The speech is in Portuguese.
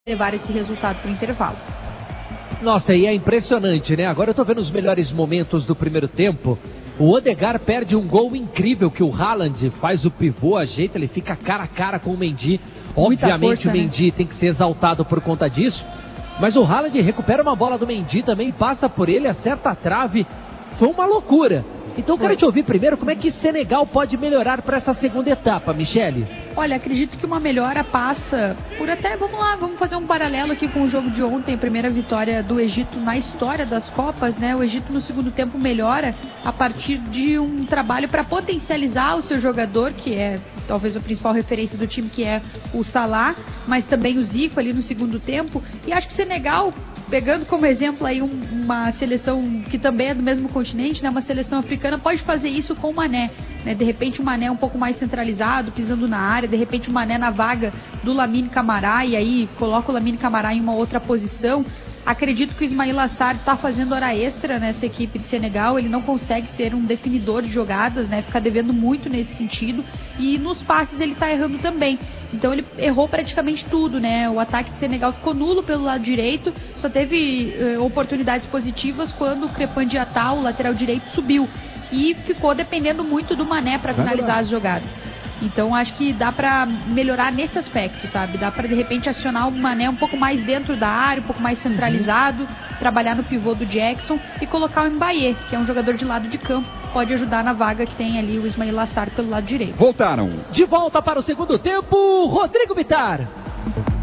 levar esse resultado para o intervalo. Nossa, e é impressionante, né? Agora eu tô vendo os melhores momentos do primeiro tempo. O Odegaard perde um gol incrível que o Haaland faz o pivô, ajeita, ele fica cara a cara com o Mendy. Obviamente força, o Mendy tem que ser exaltado por conta disso. Mas o Haaland recupera uma bola do Mendy também, passa por ele, acerta a trave. Foi uma loucura. Então quero te ouvir primeiro como é que Senegal pode melhorar para essa segunda etapa, Michele. Olha, acredito que uma melhora passa por até, vamos fazer um paralelo aqui com o jogo de ontem, a primeira vitória do Egito na história das Copas, né? O Egito no segundo tempo melhora a partir de um trabalho para potencializar o seu jogador, que é talvez a principal referência do time, que é o Salah, mas também o Zico ali no segundo tempo. E acho que o Senegal, pegando como exemplo aí uma seleção que também é do mesmo continente, né, uma seleção africana, pode fazer isso com o Mané, né? De repente o Mané um pouco mais centralizado, pisando na área, de repente o Mané na vaga do Lamine Camara, e aí coloca o Lamine Camara em uma outra posição. Acredito que o Ismaïla Sarr está fazendo hora extra nessa equipe de Senegal, ele não consegue ser um definidor de jogadas, né? Fica devendo muito nesse sentido, e nos passes ele está errando também. Então ele errou praticamente tudo, né? O ataque de Senegal ficou nulo pelo lado direito, só teve oportunidades positivas quando o Crépin Diatta, o lateral direito, subiu. E ficou dependendo muito do Mané para finalizar as jogadas. Então acho que dá para melhorar nesse aspecto, sabe? Dá para de repente acionar o Mané um pouco mais dentro da área, um pouco mais centralizado, trabalhar no pivô do Jackson e colocar o Mbaye, que é um jogador de lado de campo, pode ajudar na vaga que tem ali o Ismaïla Sarr pelo lado direito. Voltaram. De volta para o segundo tempo, Rodrigo Bittar.